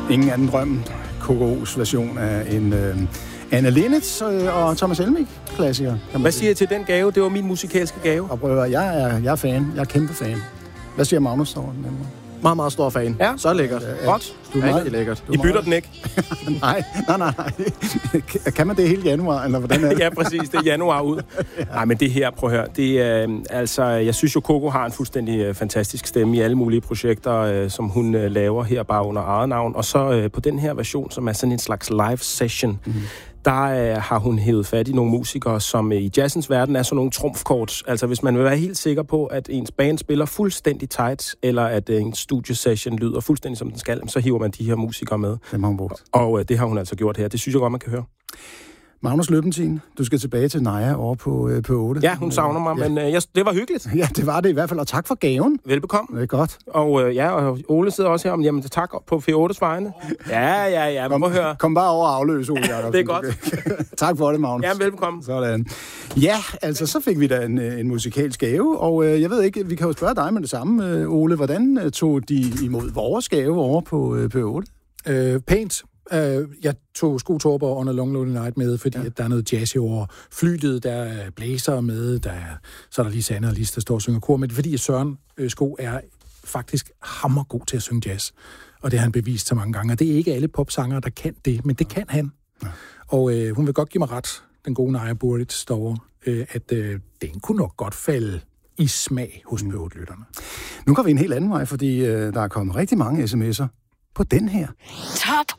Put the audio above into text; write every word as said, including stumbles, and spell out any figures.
ingen anden drøm. K K's version af en øh, Anne Linnet øh, og Thomas Helmig-klassiker. Hvad siger I til den gave? Det var min musikalske gave. Og prøver, jeg er, jeg er fan. Jeg er kæmpe fan. Hvad siger Magnus over den? Meget, meget stor fan. Ja. Så lækkert. Ja, Godt. Du er meget, rigtig lækkert. I bytter den ikke? nej, nej, nej, nej. Kan man det hele januar, eller hvordan er det? Ja, præcis. Det er januar ud. ja. Nej, men det her, prøv at høre. Det er, øh, altså, jeg synes jo, Coco har en fuldstændig øh, fantastisk stemme i alle mulige projekter, øh, som hun øh, laver her bare under eget navn. Og så øh, på den her version, som er sådan en slags live session, mm-hmm. der øh, har hun hævet fat i nogle musikere, som øh, i jazzens verden er sådan nogle trumfkort. Altså, hvis man vil være helt sikker på, at ens band spiller fuldstændig tight, eller at øh, en studiesession lyder fuldstændig som den skal, så hiver man de her musikere med. Det har hun brugt. Og øh, det har hun altså gjort her. Det synes jeg godt, man kan høre. Magnus Løbentin, du skal tilbage til Naja over på, øh, på otte. Ja, hun savner mig, ja. men øh, jeg, det var hyggeligt. Ja, det var det i hvert fald, og tak for gaven. Velbekomme. Det er godt. Og øh, ja, og Ole sidder også her om, jamen tak på F ottes vegne. Ja, ja, ja, man må høre. Kom bare over og afløs, Ole Jacobsen. Det er godt. Tak for det, Magnus. Ja, velbekomme. Sådan. Ja, altså, så fik vi da en, en musikalsk gave, og øh, jeg ved ikke, vi kan jo spørge dig med det samme, øh, Ole. Hvordan øh, tog de imod vores gave over på øh, P otte? Øh, pænt. Uh, jeg tog Skotorper under Long Lonely Night med, fordi ja. der er noget jazz over flytet, der er blæser med, der er, så er der lige Sanne og Lis, der står og synger kor, men det er fordi, at Søren øh, Sko er faktisk hammergod til at synge jazz, og det har han bevist så mange gange, og det er ikke alle popsangere, der kan det, men det kan han. Ja. Og øh, hun vil godt give mig ret, den gode Naja Buric derovre, øh, at øh, den kunne nok godt falde i smag hos P otte-lytterne. Nu går vi en helt anden vej, fordi øh, der er kommet rigtig mange sms'er på den her. Top